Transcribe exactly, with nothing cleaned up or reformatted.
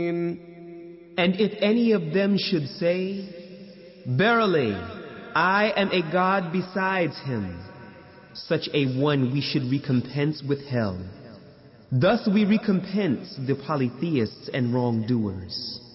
And if any of them should say, verily, I am a God besides him, such a one we should recompense with hell. Thus we recompense the polytheists and wrongdoers.